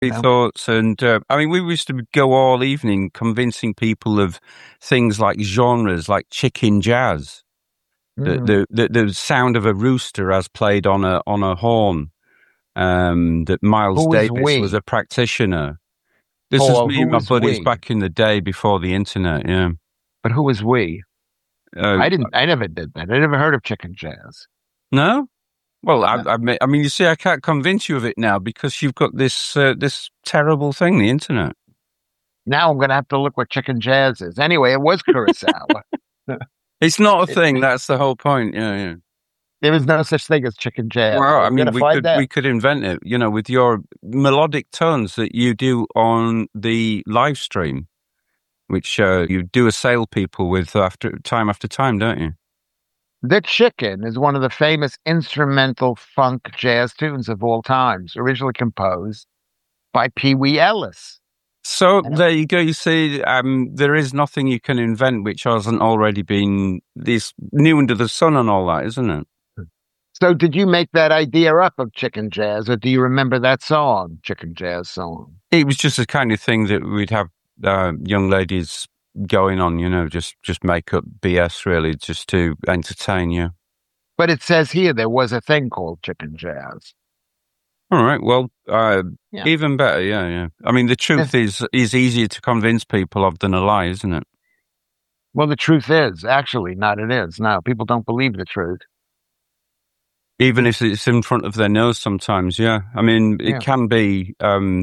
thoughts. And I mean, we used to go all evening convincing people of things like genres, like chicken jazz, Mm. the sound of a rooster as played on a horn. That Miles Who is Davis was we? a practitioner. This is Paul, me and who my is buddies we? back in the day before the internet. Yeah. But who is we? Uh, I never did that. I never heard of chicken jazz. no. Well, No. I mean, you see, I can't convince you of it now because you've got this terrible thing, the internet. Now I'm going to have to look what chicken jazz is. Anyway, it was Kurosawa. It's not a It- thing. That's the whole point. Yeah, yeah. there is no such thing as chicken jazz, Well, but I we're going mean, to find we out. could invent it, with your melodic tones that you do on the live stream, which you do assail people with after time, don't you? The Chicken is one of the famous instrumental funk jazz tunes of all times, originally composed by Pee Wee Ellis. So And there you go. You see, there is nothing you can invent which hasn't already been this new under the sun and all that, isn't it? so, did you make that idea up of chicken jazz, or do you remember that song, chicken jazz song? It was just the kind of thing that we'd have young ladies going on, just make up BS really, just to entertain you. But it says here there was a thing called chicken jazz. All right. Well, Yeah. even better. Yeah, yeah. I mean, the truth is easier to convince people of than a lie, isn't it? Well, the truth is, actually, not it is. No, people don't believe the truth. Even if it's in front of their nose sometimes, yeah. I mean, it Yeah. can be,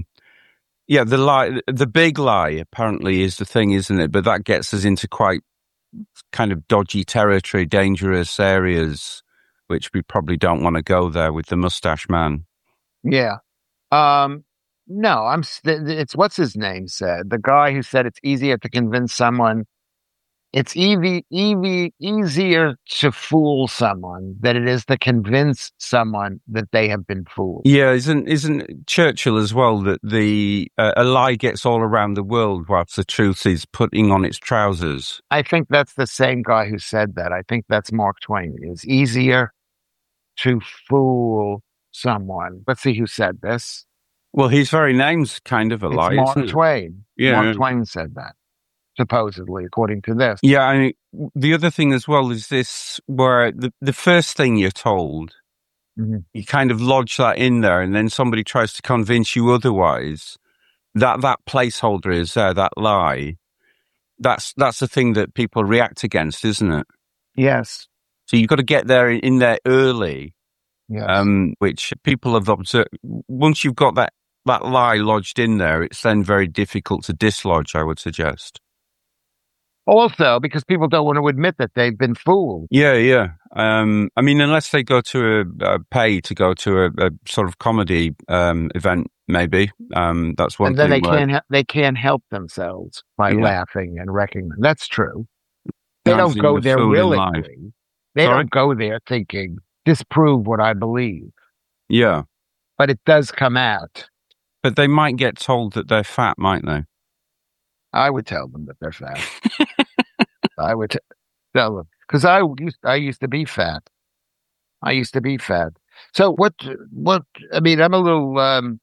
the big lie apparently is the thing, isn't it? But that gets us into quite kind of dodgy territory, dangerous areas, which we probably don't want to go there with the mustache man. Yeah. No, it's what's his name said. The guy who said it's easier to convince someone. It's easier to fool someone than it is to convince someone that they have been fooled. Yeah, isn't Churchill as well that a lie gets all around the world whilst the truth is putting on its trousers? I think that's the same guy who said that. I think that's Mark Twain. It's easier to fool someone. Let's see who said this. Well, his very name's kind of a lie. It's Mark isn't it? Twain. Yeah. Mark Twain said that, supposedly, according to this. Yeah, I mean, the other thing as well is this, where the first thing you're told, you kind of lodge that in there, and then somebody tries to convince you otherwise. That placeholder is there, that lie. That's the thing that people react against, isn't it? Yes. So you've got to get there in there early. Yes. Which people have observed. Once you've got that lie lodged in there, it's then very difficult to dislodge, I would suggest. Also, because people don't want to admit that they've been fooled. Yeah, yeah. I mean, unless they go to pay to go to a sort of comedy event, maybe. That's one and then thing. they can't help themselves by laughing and wrecking them. That's true. They As don't in go the there fool in life. willingly. They Sorry? don't go there thinking, disprove what I believe. Yeah. But it does come out. But they might get told that they're fat, might they? I would tell them that they're fat. I would tell them. Because I used to be fat. I used to be fat. So I mean, I'm a little,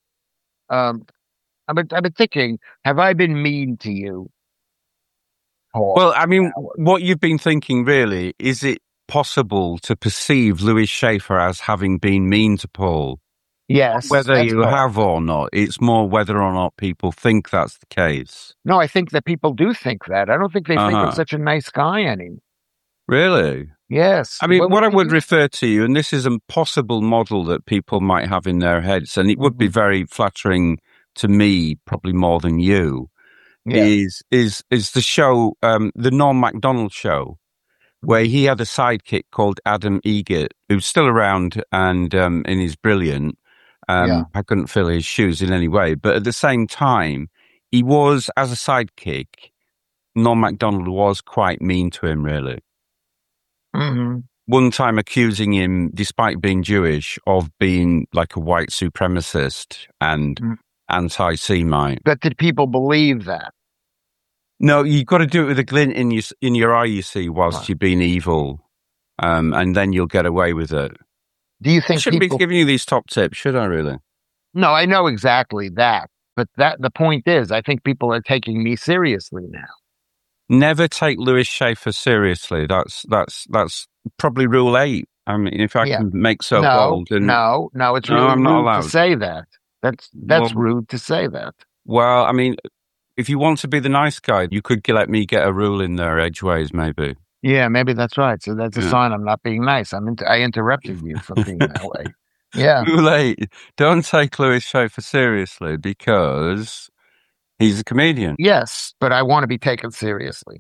I've been thinking, have I been mean to you, Paul? Well, I mean, what you've been thinking really, is it possible to perceive Louis Schaefer as having been mean to Paul? Yes. Whether you have or not, it's more whether or not people think that's the case. No, I think that people do think that. I don't think they think I'm such a nice guy anymore. Really? Yes. I mean, what I would refer to you, and this is a possible model that people might have in their heads, and it would be very flattering to me, probably more than you, is the show, the Norm Macdonald show, where he had a sidekick called Adam Egert, who's still around and is brilliant. I couldn't fill his shoes in any way, but at the same time, he was, as a sidekick, Norm Macdonald was quite mean to him, really. Mm-hmm. One time accusing him, despite being Jewish, of being like a white supremacist and anti-Semite. But did people believe that? No, you've got to do it with a glint in your eye, you see, whilst you're being evil, and then you'll get away with it. Do you think I shouldn't be giving you these top tips, should I really? No, I know exactly that. but the point is, I think people are taking me seriously now. Never take Louis Schaefer seriously. That's probably rule 8. I mean, if I can make so bold, and no, it's really I'm not rude allowed to say that. That's rude to say that. Well, I mean, if you want to be the nice guy, you could let me get a rule in there edgeways, maybe. Yeah, maybe that's right. So that's a sign I'm not being nice. I interrupted you from being that way. Yeah. Rule 8. Don't take Louis Schaefer seriously because he's a comedian. Yes, but I want to be taken seriously.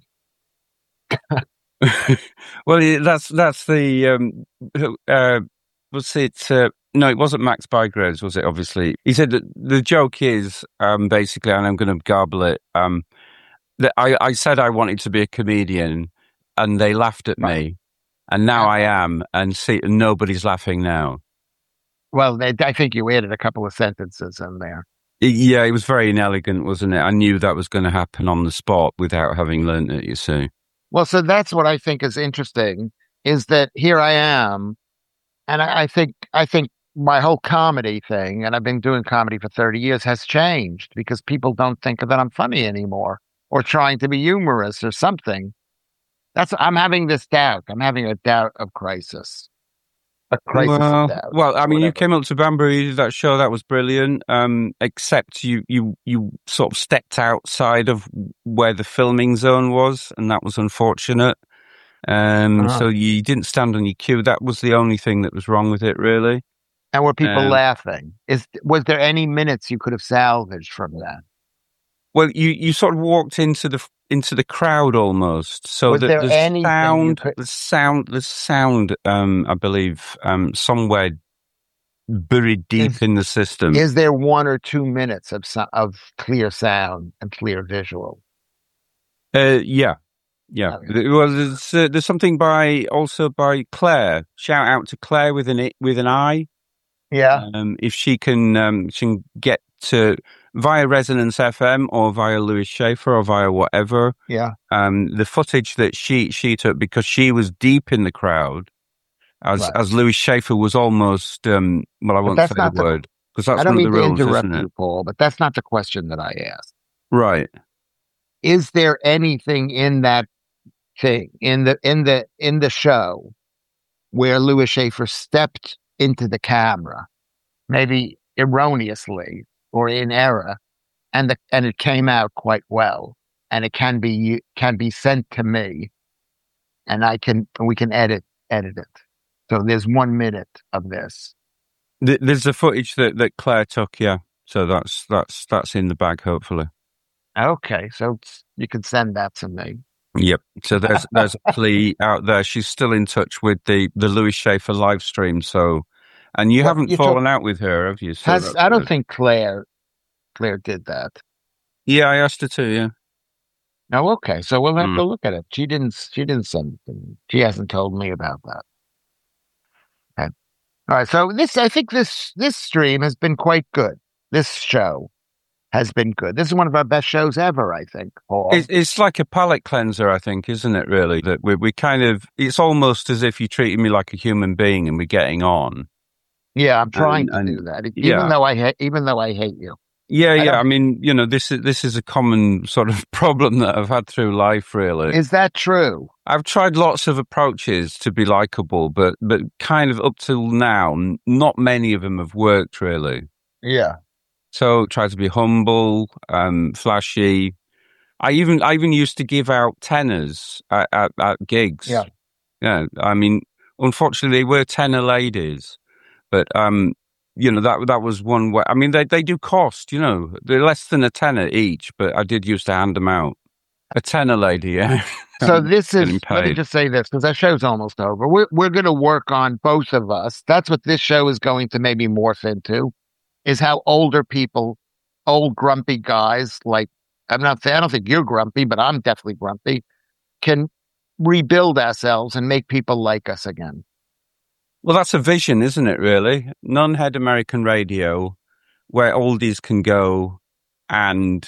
Well, that's the was it? No, it wasn't Max Bygraves, was it? Obviously, he said that the joke is basically, and I'm going to garble it. That I said I wanted to be a comedian, and they laughed at me, and now I am, and see, nobody's laughing now. Well, I think you added a couple of sentences in there. Yeah, it was very inelegant, wasn't it? I knew that was going to happen on the spot without having learned it, you see. Well, so that's what I think is interesting, is that here I am, and I think my whole comedy thing, and I've been doing comedy for 30 years, has changed because people don't think that I'm funny anymore or trying to be humorous or something. I'm having this doubt. I'm having a doubt of crisis. A crisis of doubt. Well, I mean, you came up to Banbury, that show, that was brilliant. Except you sort of stepped outside of where the filming zone was, and that was unfortunate. So you didn't stand on your cue. That was the only thing that was wrong with it, really. And were people laughing? Was there any minutes you could have salvaged from that? Well, you sort of walked into the crowd almost. So was there the sound, I believe, somewhere buried deep in the system. Is there 1 or 2 minutes of clear sound and clear visual? Yeah. Okay. Well, there's something by Claire. Shout out to Claire with an I. Yeah. If she can get to via Resonance FM or via Louis Schaefer or via whatever. Yeah. The footage that she took, because she was deep in the crowd, as Louis Schaefer was almost. Well, I won't say the word because that's one of the rules, isn't it? Paul, but that's not the question that I asked. Right. Is there anything in that thing in the show where Louis Schaefer stepped into the camera, maybe erroneously or in error, and it came out quite well, and it can be sent to me, and we can edit it. So there's 1 minute of this. There's the footage that Claire took, yeah. So that's in the bag, hopefully. Okay, so you can send that to me. Yep. So there's a plea out there. She's still in touch with the Louis Schaefer live stream. So, and you haven't fallen out with her, have you? So I don't think Claire did that. Yeah, I asked her to. Yeah. Oh, okay. So we'll have to look at it. She didn't send it to me. She hasn't told me about that. Okay. All right. So I think this stream has been quite good. This show has been good. This is one of our best shows ever, I think, Paul. It's like a palate cleanser, I think, isn't it, really? That we kind of, it's almost as if you're treating me like a human being and we're getting on. Yeah, I'm trying to do that, even though I hate you. Yeah. I mean, this is a common sort of problem that I've had through life, really. Is that true? I've tried lots of approaches to be likable, but kind of up till now, not many of them have worked, really. Yeah. So try to be humble, flashy. I even used to give out tenors at gigs. Yeah. I mean, unfortunately, they were tenor ladies, but that was one way. I mean, they do cost. They're less than a tenner each, but I did used to hand them out. A tenor lady, yeah. So this is. Let me just say this because our show's almost over. We're going to work on, both of us. That's what this show is going to maybe morph into. Is how older people, old grumpy guys, like I don't think you're grumpy, but I'm definitely grumpy, can rebuild ourselves and make people like us again. Well, that's a vision, isn't it, really? Non-head American radio, where oldies can go and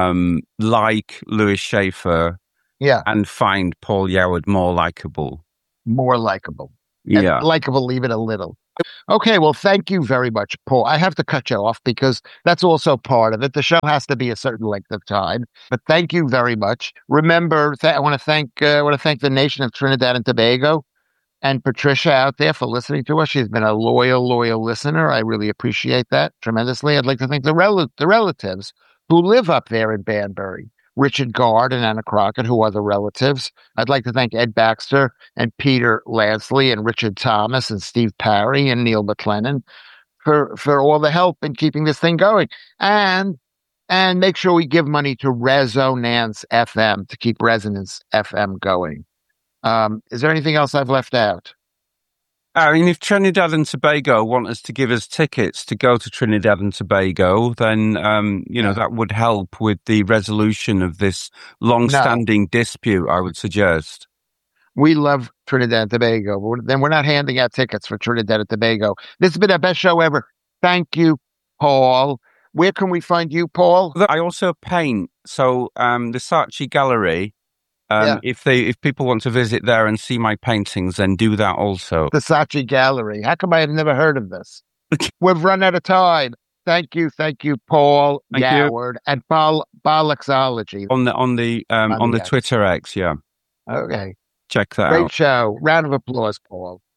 like Louis Schaefer, and find Paul Yoward more likable. More likable. Yeah. Likable even a little. Okay, well, thank you very much, Paul. I have to cut you off because that's also part of it. The show has to be a certain length of time. But thank you very much. Remember, I want to thank the nation of Trinidad and Tobago and Patricia out there for listening to us. She's been a loyal listener. I really appreciate that tremendously. I'd like to thank the relatives who live up there in Banbury. Richard Gard and Anna Crockett, who are the relatives. I'd like to thank Ed Baxter and Peter Lansley and Richard Thomas and Steve Parry and Neil McLennan for all the help in keeping this thing going. And make sure we give money to Resonance FM to keep Resonance FM going. Is there anything else I've left out? I mean, if Trinidad and Tobago want us to give us tickets to go to Trinidad and Tobago, then, that would help with the resolution of this long-standing dispute, I would suggest. We love Trinidad and Tobago, but then we're not handing out tickets for Trinidad and Tobago. This has been our best show ever. Thank you, Paul. Where can we find you, Paul? I also paint. So the Saatchi Gallery, if people want to visit there and see my paintings, then do that also. The Saatchi Gallery. How come I have never heard of this? We've run out of time. Thank you, Paul Goward and Boloxology on the Twitter X. Yeah. Okay. Check that out. Great show. Round of applause, Paul.